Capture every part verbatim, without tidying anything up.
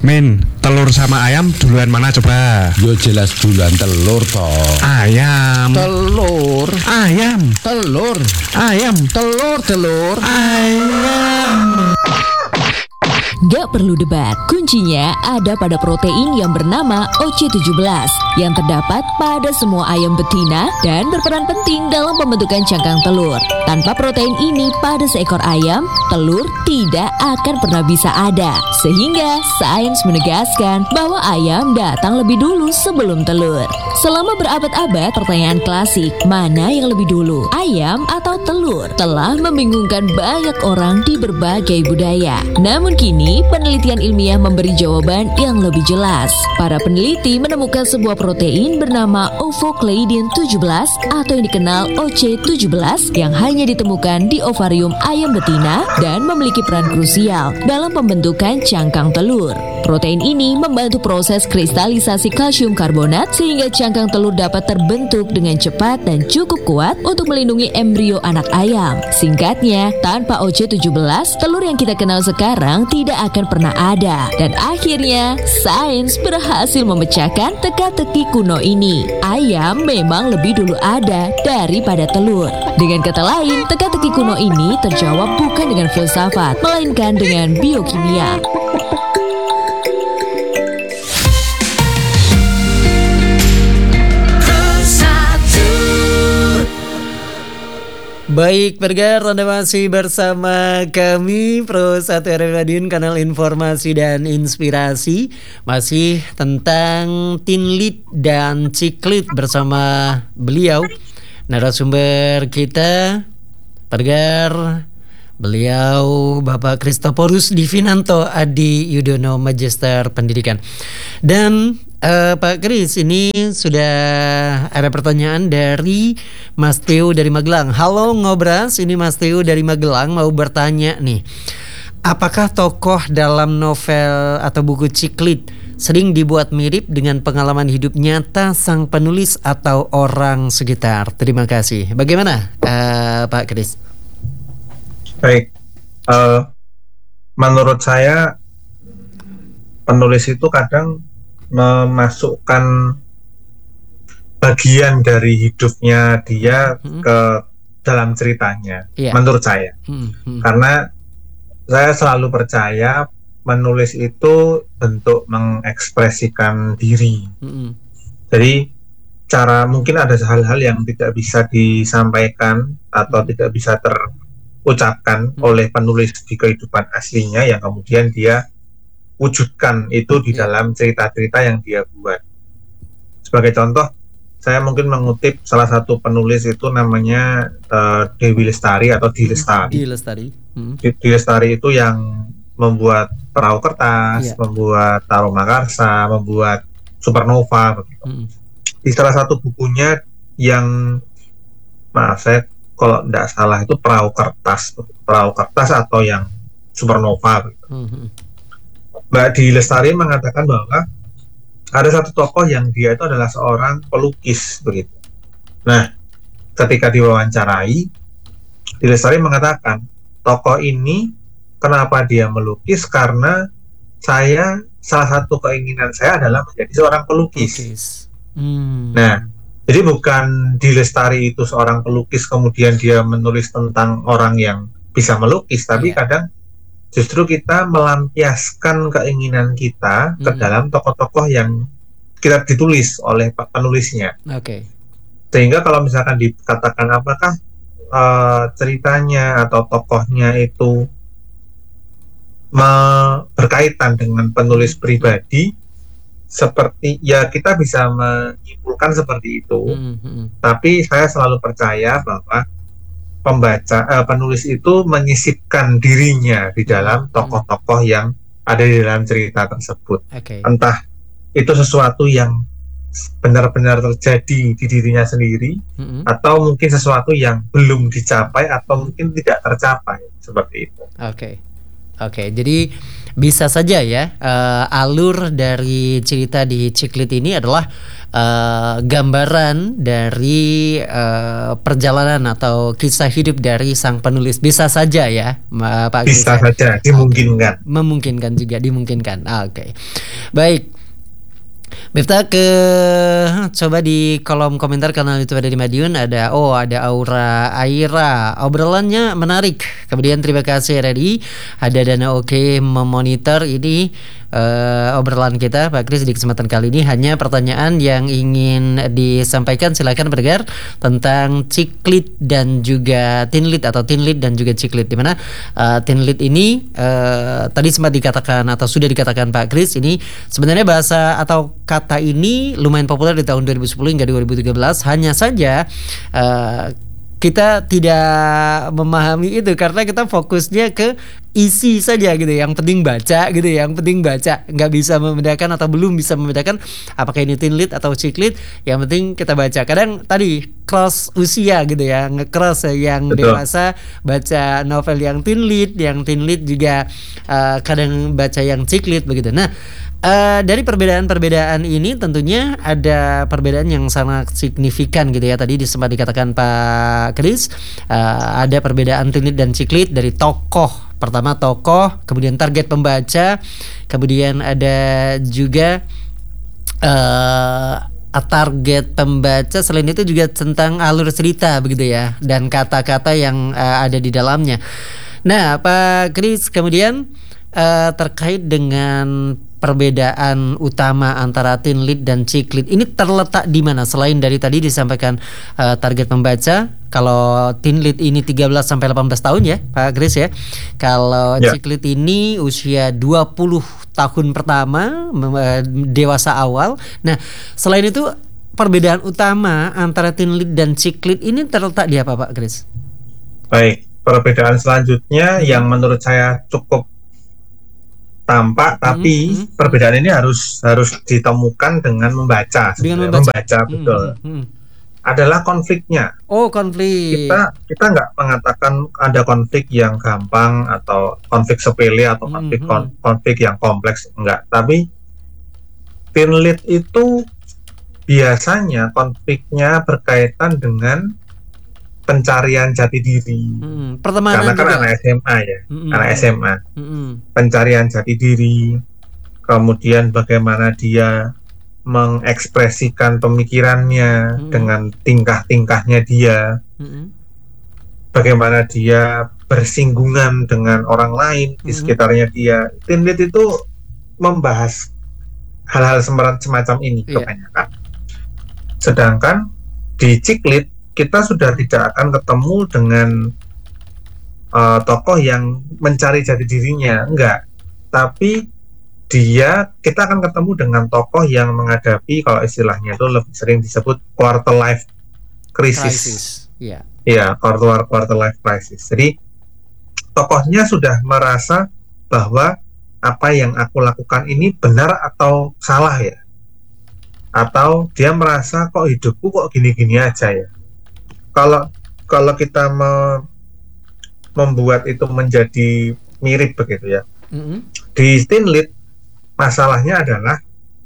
Min, telur sama ayam duluan mana coba? Yo jelas duluan telur toh. Ayam. Telur. Ayam. Telur. Ayam. Telur, telur. Ayam. Gak perlu debat, kuncinya ada pada protein yang bernama O C tujuh belas yang terdapat pada semua ayam betina dan berperan penting dalam pembentukan cangkang telur. Tanpa protein ini pada seekor ayam, telur tidak akan pernah bisa ada. Sehingga sains menegaskan bahwa ayam datang lebih dulu sebelum telur. Selama berabad-abad, pertanyaan klasik, mana yang lebih dulu, ayam atau telur, telah membingungkan banyak orang di berbagai budaya. Namun kini, penelitian ilmiah memberi jawaban yang lebih jelas. Para peneliti menemukan sebuah protein bernama ovocleidin tujuh belas atau yang dikenal O C tujuh belas yang hanya ditemukan di ovarium ayam betina dan memiliki peran krusial dalam pembentukan cangkang telur. Protein ini membantu proses kristalisasi kalsium karbonat sehingga cangkang telur dapat terbentuk dengan cepat dan cukup kuat untuk melindungi embrio anak ayam. Singkatnya, tanpa O C tujuh belas, telur yang kita kenal sekarang tidak akan pernah ada. Dan akhirnya, sains berhasil memecahkan teka-teki kuno ini. Ayam memang lebih dulu ada daripada telur. Dengan kata lain, teka-teki kuno ini terjawab bukan dengan filsafat, melainkan dengan biokimia. Baik, pendengar, Anda masih bersama kami Pro satu R M Madiun, kanal informasi dan inspirasi. Masih tentang Tinlit dan Ciklit bersama beliau narasumber kita, pendengar. Beliau Bapak Christoporus Divinanto Adi Yudono, Magister Pendidikan. Dan uh, Pak Kris, ini sudah ada pertanyaan dari Mas Teo dari Magelang. Halo Ngobras, ini Mas Teo dari Magelang mau bertanya nih. Apakah tokoh dalam novel atau buku Ciklit sering dibuat mirip dengan pengalaman hidup nyata sang penulis atau orang sekitar? Terima kasih. Bagaimana uh, Pak Kris? Baik, uh, menurut saya penulis itu kadang memasukkan bagian dari hidupnya dia hmm. ke dalam ceritanya, yeah. menurut saya. Hmm. Hmm. Karena saya selalu percaya menulis itu bentuk mengekspresikan diri. Hmm. Jadi cara mungkin ada hal-hal yang tidak bisa disampaikan atau hmm. tidak bisa ter ucapkan hmm. oleh penulis di kehidupan aslinya yang kemudian dia wujudkan itu di dalam cerita-cerita yang dia buat. Sebagai contoh, saya mungkin mengutip salah satu penulis itu namanya uh, Dewi Lestari atau Di Lestari. Di Lestari. Hmm. Di, Di Lestari itu yang membuat Perahu Kertas, yeah. membuat Taroma Karsa, membuat Supernova begitu. Hmm. Di salah satu bukunya yang maaf saya kalau tidak salah itu Perahu Kertas, Perahu Kertas atau yang Supernova. Mm-hmm. Mbak Di Lestari mengatakan bahwa ada satu tokoh yang dia itu adalah seorang pelukis begitu. Nah, ketika diwawancarai, Di Lestari mengatakan tokoh ini kenapa dia melukis, karena saya salah satu keinginan saya adalah menjadi seorang pelukis. Mm. Nah. Jadi bukan Di Lestari itu seorang pelukis kemudian dia menulis tentang orang yang bisa melukis, tapi yeah. kadang justru kita melampiaskan keinginan kita mm-hmm. ke dalam tokoh-tokoh yang kita ditulis oleh penulisnya. Oke. Okay. Sehingga kalau misalkan dikatakan apakah uh, ceritanya atau tokohnya itu me- berkaitan dengan penulis pribadi, seperti ya kita bisa menyimpulkan seperti itu, mm-hmm. tapi saya selalu percaya bahwa pembaca eh, penulis itu menyisipkan dirinya di dalam tokoh-tokoh yang ada di dalam cerita tersebut. Okay. Entah itu sesuatu yang benar-benar terjadi di dirinya sendiri, mm-hmm. atau mungkin sesuatu yang belum dicapai atau mungkin tidak tercapai, seperti itu. Oke, okay. oke. Okay. Jadi bisa saja ya uh, alur dari cerita di Ciklit ini adalah uh, gambaran dari uh, perjalanan atau kisah hidup dari sang penulis. Bisa saja ya, Pak Kris. Bisa saja, dimungkinkan. Memungkinkan juga, dimungkinkan. Ah, Oke, okay. Baik. Miftah, ke coba di kolom komentar kanal YouTube ada di Madiun ada oh ada Aura Aira, obrolannya menarik. Kemudian terima kasih R R I, ada Dana Oke memonitor ini uh, obrolan kita Pak Kris di kesempatan kali ini. Hanya pertanyaan yang ingin disampaikan silakan berdengar tentang Ciklit dan juga Tinlit atau Tinlit dan juga Ciklit, di mana uh, Tinlit ini uh, tadi sempat dikatakan atau sudah dikatakan Pak Kris, ini sebenarnya bahasa atau kata ini lumayan populer di tahun dua ribu sepuluh hingga dua ribu tiga belas. Hanya saja uh, kita tidak memahami itu karena kita fokusnya ke isi saja gitu. Yang penting baca gitu, yang penting baca. Nggak bisa membedakan atau belum bisa membedakan apakah ini Tinlit atau Ciklit. Yang penting kita baca. Kadang tadi cross usia gitu ya, nge-cross yang Betul. dewasa baca novel yang Tinlit, yang Tinlit juga uh, kadang baca yang Ciklit begitu. Nah, Uh, dari perbedaan-perbedaan ini tentunya ada perbedaan yang sangat signifikan gitu ya. Tadi sempat dikatakan Pak Kris, uh, ada perbedaan Tinlit dan Ciklit dari tokoh. Pertama tokoh, kemudian target pembaca, kemudian ada juga uh, target pembaca. Selain itu juga tentang alur cerita begitu ya, dan kata-kata yang uh, ada di dalamnya. Nah, Pak Kris, kemudian uh, terkait dengan perbedaan utama antara Tinlit dan Ciklit ini terletak di mana? Selain dari tadi disampaikan uh, target pembaca, kalau Tinlit ini tiga belas sampai delapan belas tahun ya Pak Kris ya. Kalau ya. Ciklit ini usia dua puluh tahun pertama, uh, dewasa awal. Nah, selain itu perbedaan utama antara Tinlit dan Ciklit ini terletak di apa Pak Kris? Baik, perbedaan selanjutnya yang menurut saya cukup tampak, tapi hmm, hmm, perbedaan ini harus harus ditemukan dengan membaca, dengan membaca, membaca betul. Hmm, hmm. Adalah konfliknya. Oh, konflik. Kita kita nggak mengatakan ada konflik yang gampang atau konflik sepele atau konflik hmm, kon, konflik yang kompleks, enggak. Tapi Tinlit itu biasanya konfliknya berkaitan dengan pencarian jati diri. Hmm, pertemanan karena kan juga. anak S M A ya, Hmm, anak S M A. hmm. Pencarian jati diri, kemudian bagaimana dia mengekspresikan pemikirannya hmm. dengan tingkah-tingkahnya dia, hmm. bagaimana dia bersinggungan dengan orang lain di hmm. sekitarnya dia. Tinlit itu membahas hal-hal semacam ini yeah. kebanyakan. Sedangkan di Ciklit kita sudah tidak akan ketemu dengan uh, tokoh yang mencari jati dirinya, enggak. Tapi dia, kita akan ketemu dengan tokoh yang menghadapi, kalau istilahnya itu lebih sering disebut quarter life crisis. Crisis. Yeah. Ya, quarter quarter life crisis. Jadi tokohnya sudah merasa bahwa apa yang aku lakukan ini benar atau salah ya, atau dia merasa kok hidupku kok gini-gini aja ya. Kalau kalau kita me, membuat itu menjadi mirip begitu ya. Mm-hmm. Di Tinlit masalahnya adalah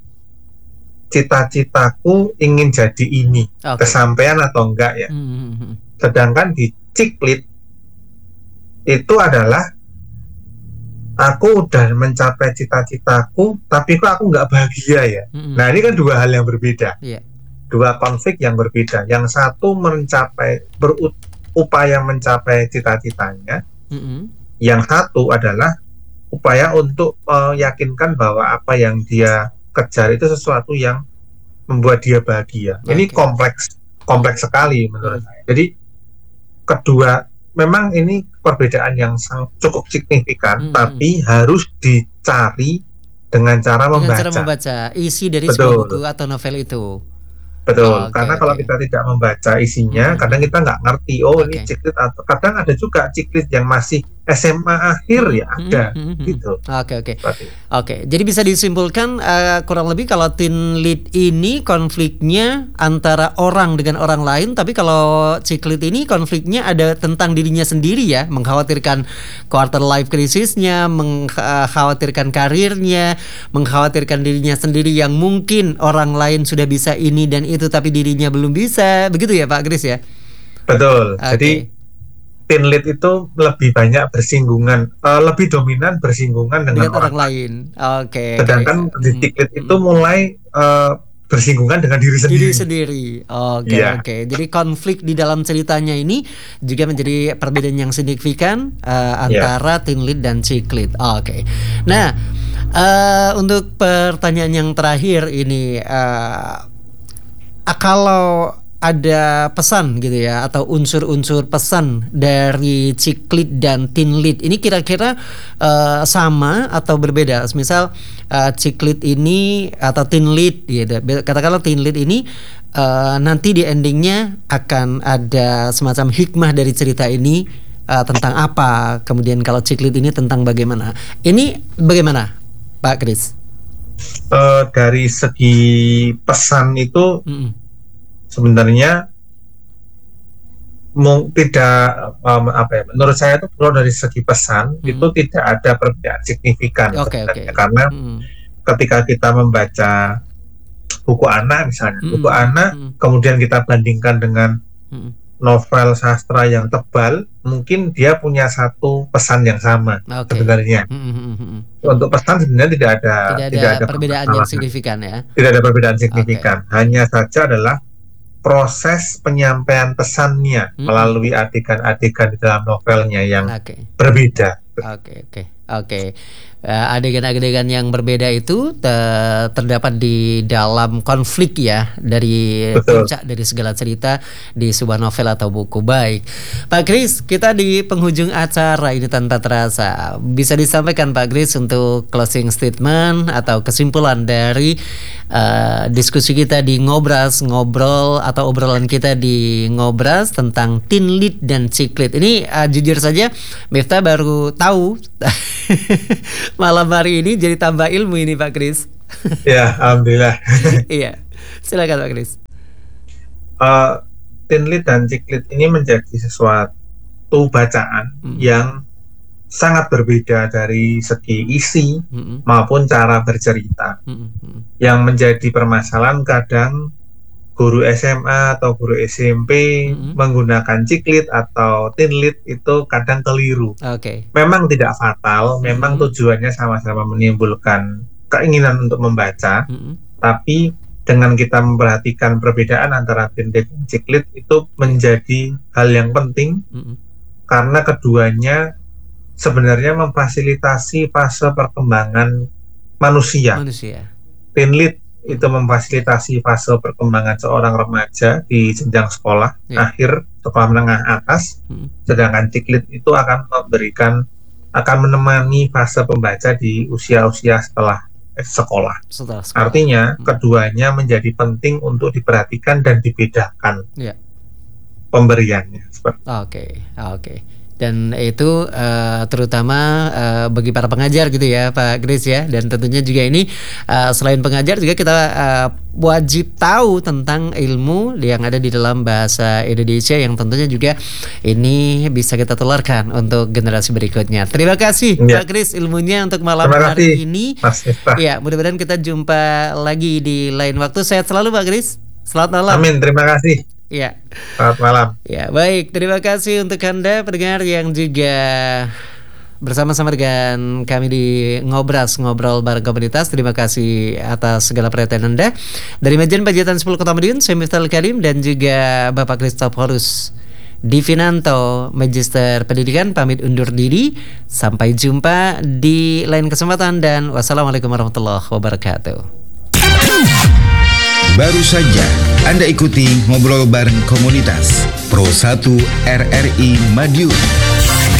cita-citaku ingin jadi ini, okay. kesampaian atau enggak ya. Mm-hmm. Sedangkan di Ciklit itu adalah aku udah mencapai cita-citaku, tapi kok aku nggak bahagia ya. Mm-hmm. Nah ini kan dua hal yang berbeda. Yeah. Dua konflik yang berbeda. Yang satu mencapai berupaya mencapai cita-citanya, mm-hmm. yang satu adalah upaya untuk meyakinkan bahwa apa yang dia kejar itu sesuatu yang membuat dia bahagia. Okay. Ini kompleks kompleks sekali menurut saya. Jadi kedua, memang ini perbedaan yang sangat cukup signifikan, mm-hmm. tapi harus dicari dengan cara dengan membaca. Cara membaca isi dari Betul. sebuah buku atau novel itu. Betul, oh, okay, karena okay. kalau kita tidak membaca isinya, hmm. kadang kita nggak ngerti, oh okay. ini Ciklit, atau kadang ada juga Ciklit yang masih S M A akhir ya ada Hmm, hmm, hmm. gitu. Oke oke Seperti itu. oke. Jadi bisa disimpulkan eh, kurang lebih kalau teen lead ini konfliknya antara orang dengan orang lain, tapi kalau Ciklit ini konfliknya ada tentang dirinya sendiri ya, mengkhawatirkan quarter life crisisnya, mengkhawatirkan karirnya, mengkhawatirkan dirinya sendiri yang mungkin orang lain sudah bisa ini dan itu tapi dirinya belum bisa, begitu ya Pak Kris ya? Betul. Oke. Jadi teen lead itu lebih banyak bersinggungan, uh, lebih dominan bersinggungan dengan, Dengan orang orang lain. Oke. Sedangkan oke. di Ciklit itu mulai uh, bersinggungan dengan diri sendiri. Diri sendiri. Oke Iya. oke. Jadi konflik di dalam ceritanya ini juga menjadi perbedaan yang signifikan uh, antara teen lead dan Ciklit. Oke. Nah, uh, untuk pertanyaan yang terakhir ini, uh, kalau ada pesan gitu ya atau unsur-unsur pesan dari Ciklit dan teen lead ini kira-kira uh, sama atau berbeda? Misal uh, Ciklit ini atau teen lead gitu. Katakanlah teen lead ini uh, nanti di endingnya akan ada semacam hikmah dari cerita ini uh, tentang apa. Kemudian kalau Ciklit ini tentang bagaimana. Ini bagaimana Pak Kris? Uh, dari segi pesan itu Mm-mm. sebenarnya mung, tidak um, apa ya? Menurut saya itu kalau dari segi pesan Hmm. itu tidak ada perbedaan signifikan Oke oke. sebenarnya. Karena Mm-mm. ketika kita membaca buku anak misalnya, Mm-mm. buku anak Mm-mm. kemudian kita bandingkan dengan Mm-mm. novel sastra yang tebal, mungkin dia punya satu pesan yang sama Oke. sebenarnya. Mm-mm. Untuk pesan sebenarnya tidak ada Tidak ada perbedaan yang permasalahan. signifikan ya. Tidak ada perbedaan signifikan. Hanya saja adalah proses penyampaian pesannya Hmm. melalui adegan-adegan di dalam novelnya yang Oke. berbeda. Oke oke oke. Eh, adegan-adegan yang berbeda itu te- terdapat di dalam konflik ya dari Betul. puncak dari segala cerita di sebuah novel atau buku. Baik, Pak Kris, kita di penghujung acara ini tanpa terasa. Bisa disampaikan Pak Kris untuk closing statement atau kesimpulan dari eh, diskusi kita di Ngobras ngobrol atau obrolan kita di Ngobras tentang teen lead dan Ciklit. Ini eh, jujur saja Miftah baru tahu malam hari ini, jadi tambah ilmu ini Pak Kris. Ya, alhamdulillah. Iya, silakan Pak Kris. Uh, teen lead dan Ciklit ini menjadi sesuatu bacaan Hmm. yang sangat berbeda dari segi isi Mm-mm, maupun cara bercerita. mm-mm, mm-mm. Yang menjadi permasalahan kadang guru S M A atau guru S M P Mm-mm. menggunakan Ciklit atau teen lead itu kadang keliru. Oke. Memang tidak fatal, memang Mm-mm. tujuannya sama-sama menimbulkan keinginan untuk membaca, Mm-mm. tapi dengan kita memperhatikan perbedaan antara teen lead dan Ciklit itu menjadi hal yang penting Mm-mm. karena keduanya sebenarnya memfasilitasi fase perkembangan manusia. Manusia. Teen lead itu memfasilitasi fase perkembangan seorang remaja di jenjang sekolah Ya. akhir sekolah menengah atas, Mm-mm. sedangkan Ciklit itu akan memberikan akan menemani fase pembaca di usia-usia setelah eh, sekolah. Setelah sekolah. Artinya Hmm. keduanya menjadi penting untuk diperhatikan dan dibedakan Ya. pemberiannya. Seperti Oke, oke. Dan itu eh, terutama eh, bagi para pengajar gitu ya Pak Kris ya. Dan tentunya juga ini eh, selain pengajar juga kita eh, wajib tahu tentang ilmu yang ada di dalam bahasa Indonesia yang tentunya juga ini bisa kita tularkan untuk generasi berikutnya. Terima kasih Ya. Pak Kris ilmunya untuk malam Terima hari kasih, ini. Mas Miftah. Ya, mudah-mudahan kita jumpa lagi di lain waktu. Sehat selalu Pak Kris. Selamat malam. Amin, terima kasih. Ya. Selamat malam. Ya, baik. Terima kasih untuk Anda pendengar yang juga bersama-sama dengan kami di Ngobras, ngobrol bareng komunitas. Terima kasih atas segala perhatian Anda. Dari Majen Pajitan sepuluh Kota Madiun, saya Miftah Karim dan juga Bapak Kristoforus Divinanto, Magister Pendidikan, pamit undur diri. Sampai jumpa di lain kesempatan dan wassalamualaikum warahmatullahi wabarakatuh. Baru saja Anda ikuti ngobrol bareng komunitas Pro satu R R I Madiun.